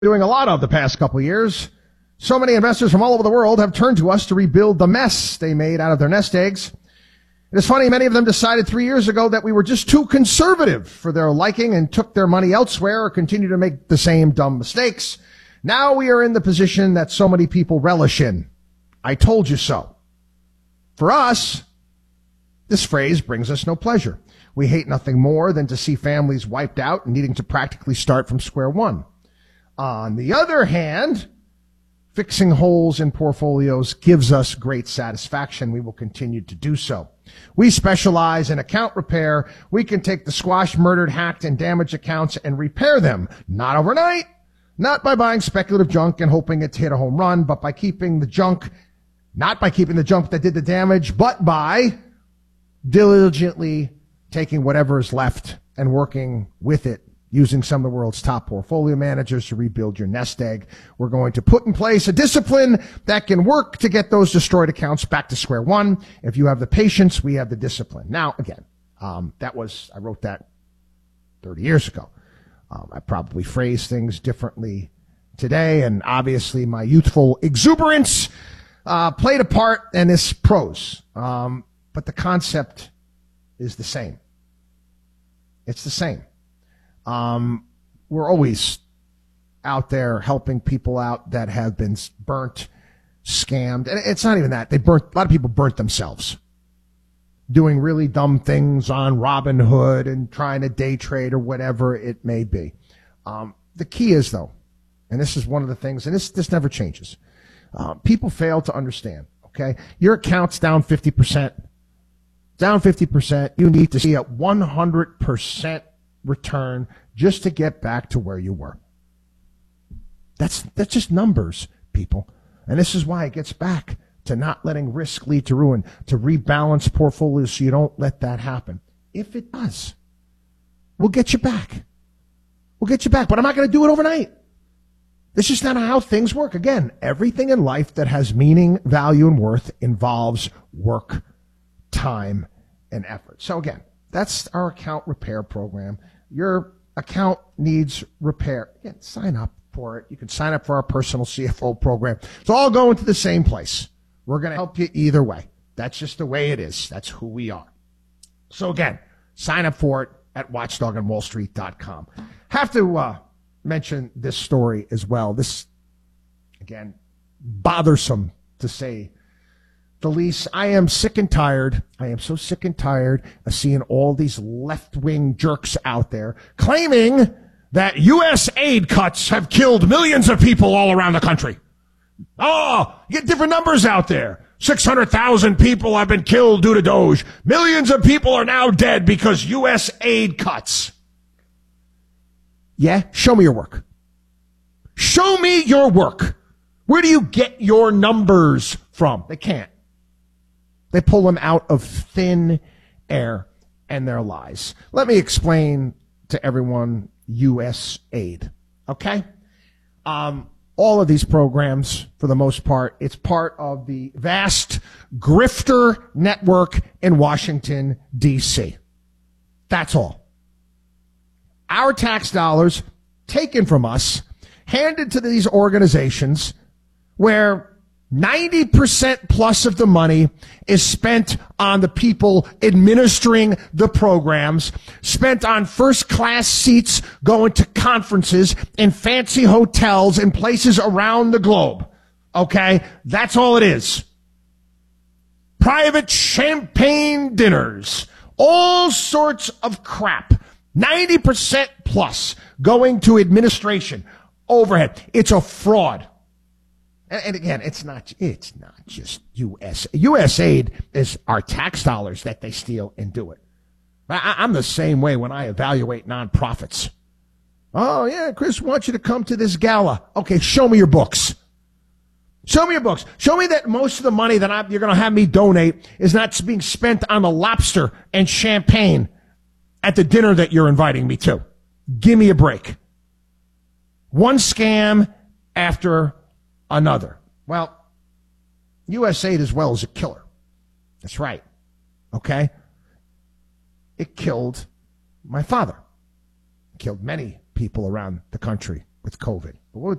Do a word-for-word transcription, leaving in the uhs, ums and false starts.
doing a lot of the past couple of years. So many investors from all over the world have turned to us to rebuild the mess they made out of their nest eggs. It's funny, many of them decided three years ago that we were just too conservative for their liking and took their money elsewhere or continued to make the same dumb mistakes. Now we are in the position that so many people relish in. I told you so. For us, this phrase brings us no pleasure. We hate nothing more than to see families wiped out and needing to practically start from square one. On the other hand, fixing holes in portfolios gives us great satisfaction. We will continue to do so. We specialize in account repair. We can take the squashed, murdered, hacked, and damaged accounts and repair them. Not overnight, not by buying speculative junk and hoping it hit a home run, but by keeping the junk, not by keeping the junk that did the damage, but by diligently taking whatever is left and working with it, using some of the world's top portfolio managers to rebuild your nest egg. We're going to put in place a discipline that can work to get those destroyed accounts back to square one. If you have the patience, we have the discipline. Now, again, um, that was, I wrote that thirty years ago. Um, I probably phrase things differently today, and obviously my youthful exuberance uh, played a part in this prose. Um, but the concept is the same. It's the same. Um, we're always out there helping people out that have been burnt, scammed. And it's not even that. They burnt, a lot of people burnt themselves doing really dumb things on Robinhood and trying to day trade or whatever it may be. Um, the key is, though, and this is one of the things, and this, this never changes. Uh, people fail to understand, okay? Your account's down fifty percent. Down fifty percent. You need to see a one hundred percent return just to get back to where you were. That's that's just numbers, people. And this is why it gets back to not letting risk lead to ruin, to rebalance portfolios so you don't let that happen. If it does, we'll get you back. We'll get you back, but I'm not going to do it overnight. This is not how things work. Again, everything in life that has meaning, value, and worth involves work, time, and effort. So again, that's our account repair program. Your account needs repair. Again, sign up for it. You can sign up for our personal C F O program. It's all going to the same place. We're going to help you either way. That's just the way it is. That's who we are. So again, sign up for it at watchdog on wall street dot com. Have to uh, mention this story as well. This, again, bothersome to say the least. I am sick and tired. I am so sick and tired of seeing all these left-wing jerks out there claiming that U S aid cuts have killed millions of people all around the country. Oh, you get different numbers out there. six hundred thousand people have been killed due to Doge. Millions of people are now dead because U S aid cuts. Yeah, show me your work. Show me your work. Where do you get your numbers from? They can't. They pull them out of thin air and their lies. Let me explain to everyone U S aid, okay? Um, all of these programs, for the most part, it's part of the vast grifter network in Washington, D C That's all. Our tax dollars taken from us, handed to these organizations where ninety percent plus of the money is spent on the people administering the programs, spent on first-class seats going to conferences in fancy hotels in places around the globe. Okay? That's all it is. Private champagne dinners. All sorts of crap. ninety percent plus going to administration, overhead. It's a fraud. And again, it's not, it's not just U S U S aid is our tax dollars that they steal and do it. I, I'm the same way when I evaluate nonprofits. Oh, yeah, Chris wants you to come to this gala. Okay, show me your books. Show me your books. Show me that most of the money that I'm, you're going to have me donate is not being spent on the lobster and champagne at the dinner that you're inviting me to. Give me a break. One scam after another. Well, U S aid as well is a killer. That's right. Okay? It killed my father. It killed many people around the country with COVID. But what